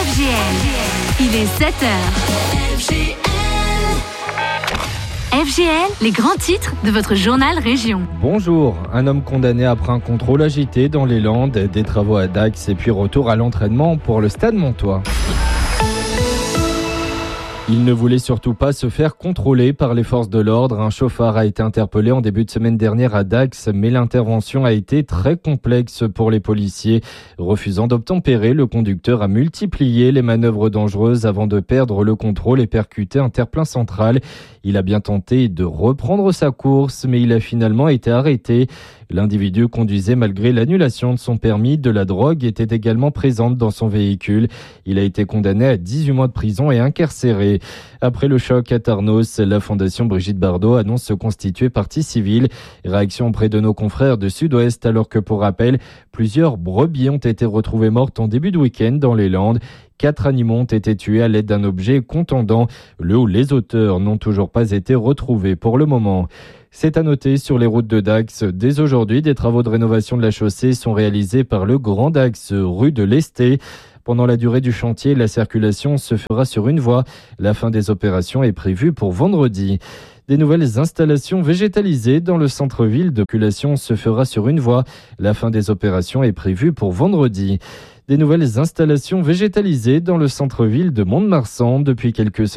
FGL. Il est 7h. FGL, les grands titres de votre journal Région. Bonjour, un homme condamné après un contrôle agité dans les Landes, des travaux à Dax et puis retour à l'entraînement pour le Stade Montois. Il ne voulait surtout pas se faire contrôler par les forces de l'ordre. Un chauffard a été interpellé en début de semaine dernière à Dax, mais l'intervention a été très complexe pour les policiers. Refusant d'obtempérer, le conducteur a multiplié les manœuvres dangereuses avant de perdre le contrôle et percuter un terre-plein central. Il a bien tenté de reprendre sa course, mais il a finalement été arrêté. L'individu conduisait malgré l'annulation de son permis. De la drogue était également présente dans son véhicule. Il a été condamné à 18 mois de prison et incarcéré. Après le choc à Tarnos, la Fondation Brigitte Bardot annonce se constituer partie civile. Réaction auprès de nos confrères de Sud-Ouest, alors que pour rappel, plusieurs brebis ont été retrouvées mortes en début de week-end dans les Landes. 4 animaux ont été tués à l'aide d'un objet contondant. Le ou les auteurs n'ont toujours pas été retrouvés pour le moment. C'est à noter sur les routes de Dax. Dès aujourd'hui, des travaux de rénovation de la chaussée sont réalisés par le Grand Dax, rue de l'Esté. Pendant la durée du chantier, la circulation se fera sur une voie. La fin des opérations est prévue pour vendredi. Des nouvelles installations végétalisées dans le centre-ville de circulation se fera sur une voie. La fin des opérations est prévue pour vendredi. Des nouvelles installations végétalisées dans le centre-ville de Mont-de-Marsan depuis quelques semaines.